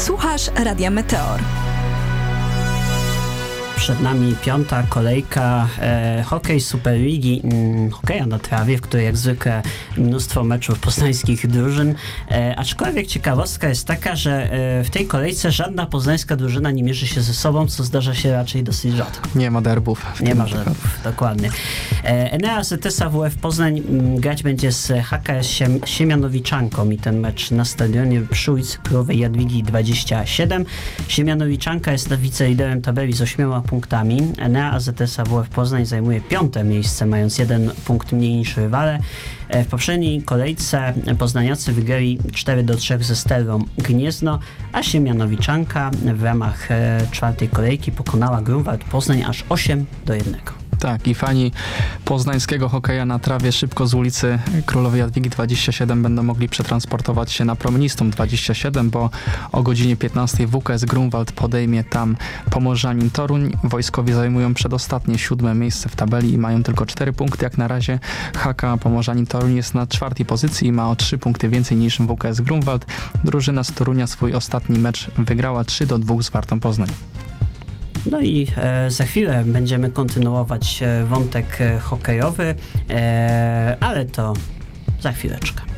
Słuchasz Radia Meteor. Przed nami piąta kolejka hokej Superligi, hokeja na trawie, w której jak zwykle mnóstwo meczów poznańskich drużyn. Aczkolwiek ciekawostka jest taka, że w tej kolejce żadna poznańska drużyna nie mierzy się ze sobą, co zdarza się raczej dosyć rzadko. Nie ma derbów. Nie ma derbów, dokładnie. Enea ZS AWF Poznań grać będzie z HKS Siemianowiczanką i ten mecz na stadionie przy ulicy Królowej Jadwigi 27. Siemianowiczanka jest wiceliderem tabeli z 8 punktami. Enea AZS AWF Poznań zajmuje 5. miejsce, mając 1 punkt mniej niż rywale. W poprzedniej kolejce poznaniacy wygrali 4-3 ze Sterlą Gniezno, a Siemianowiczanka w ramach 4. kolejki pokonała Grunwald Poznań aż 8-1. Tak, i fani poznańskiego hokeja na trawie szybko z ulicy Królowej Jadwigi 27 będą mogli przetransportować się na Proministum 27, bo o godzinie 15 WKS Grunwald podejmie tam Pomorzanin Toruń. Wojskowi zajmują przedostatnie 7. miejsce w tabeli i mają tylko 4 punkty. Jak na razie HK Pomorzanin Toruń jest na 4. pozycji i ma o 3 punkty więcej niż WKS Grunwald. Drużyna z Torunia swój ostatni mecz wygrała 3-2 z Wartą Poznań. No i za chwilę będziemy kontynuować wątek hokejowy, ale to za chwileczkę.